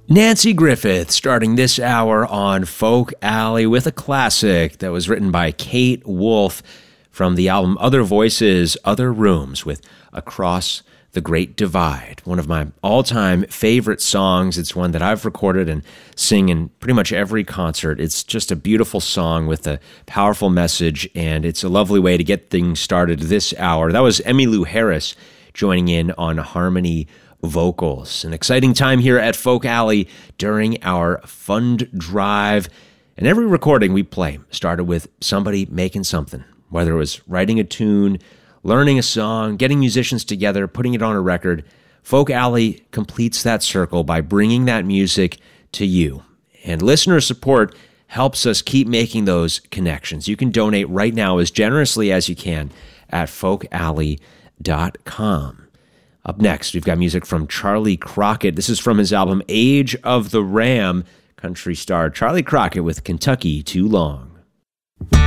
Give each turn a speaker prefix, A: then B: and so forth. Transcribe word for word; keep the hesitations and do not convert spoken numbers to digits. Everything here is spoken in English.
A: Nanci Griffith starting this hour on Folk Alley with a classic that was written by Kate Wolf from the album Other Voices, Other Rooms with Across the Great Divide. One of my all-time favorite songs. It's one that I've recorded and sing in pretty much every concert. It's just a beautiful song with a powerful message, and it's a lovely way to get things started this hour. That was Emmylou Harris joining in on harmony vocals. An exciting time here at Folk Alley during our fund drive. And every recording we play started with somebody making something, whether it was writing a tune, learning a song, getting musicians together, putting it on a record. Folk Alley completes that circle by bringing that music to you. And listener support helps us keep making those connections. You can donate right now as generously as you can at folk alley dot com. Up next, we've got music from Charlie Crockett. This is from his album Age of the Ram. Country star Charlie Crockett with Kentucky Too Long.